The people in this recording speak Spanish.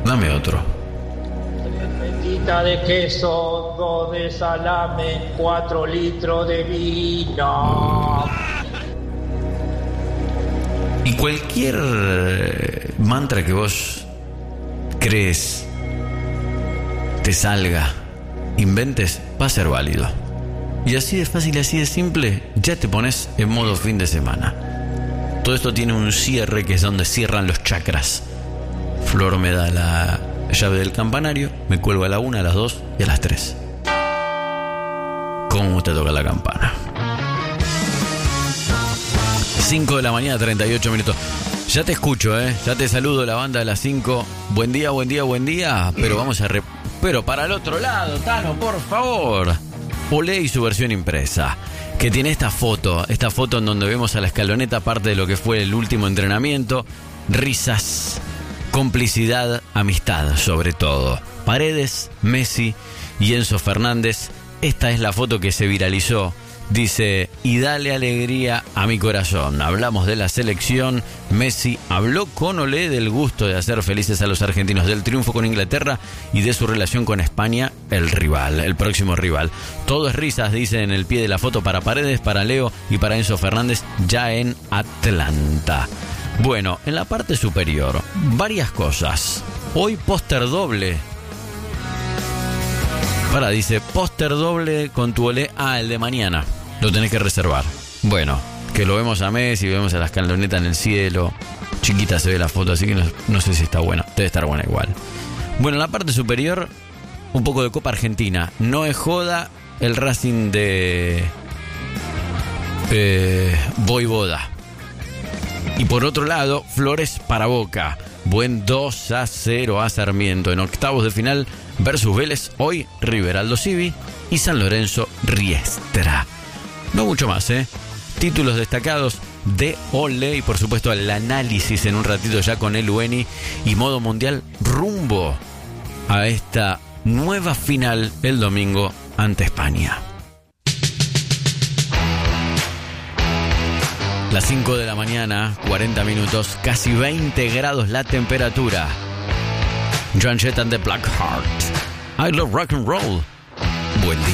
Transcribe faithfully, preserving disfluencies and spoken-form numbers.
Dame otro. Metita de queso, dos de salame, cuatro litros de vino. Y cualquier mantra que vos crees, te salga, inventes, va a ser válido. Y así de fácil, así de simple, ya te pones en modo fin de semana. Todo esto tiene un cierre que es donde cierran los chakras. Flor me da la llave del campanario, me cuelgo a la una, a las dos y a las tres. ¿Cómo te toca la campana? cinco de la mañana, treinta y ocho minutos. Ya te escucho, ¿eh? Ya te saludo, la banda de las cinco. Buen día, buen día, buen día. Pero vamos a... Re... Pero para el otro lado, Tano, por favor. Olé y su versión impresa, que tiene esta foto, esta foto en donde vemos a la escaloneta, parte de lo que fue el último entrenamiento. Risas, complicidad, amistad, sobre todo. Paredes, Messi y Enzo Fernández. Esta es la foto que se viralizó. Dice, y dale alegría a mi corazón. Hablamos de la selección. Messi habló con Olé del gusto de hacer felices a los argentinos, del triunfo con Inglaterra y de su relación con España, el rival, el próximo rival. Todo es risas, dice en el pie de la foto, para Paredes, para Leo y para Enzo Fernández, ya en Atlanta. Bueno, en la parte superior, varias cosas. Hoy póster doble. Para, dice, póster doble con tu Olé. Ah, el de mañana. Lo tenés que reservar. Bueno, que lo vemos a Messi, vemos a la escaloneta en el cielo. Chiquita se ve la foto, así que no, no sé si está buena. Debe estar buena igual. Bueno, en la parte superior, un poco de Copa Argentina. No es joda el Racing de eh, Voivoda. Y por otro lado, flores para Boca. Buen dos a cero a Sarmiento. En octavos de final versus Vélez. Hoy River Aldo Civi y San Lorenzo Riestra. No mucho más, ¿eh? Títulos destacados de Olé y por supuesto el análisis en un ratito ya con el Ueni y modo mundial rumbo a esta nueva final el domingo ante España. Las cinco de la mañana, cuarenta minutos, casi veinte grados la temperatura. Joan Jett and the Blackheart. I love rock and roll. Buen día.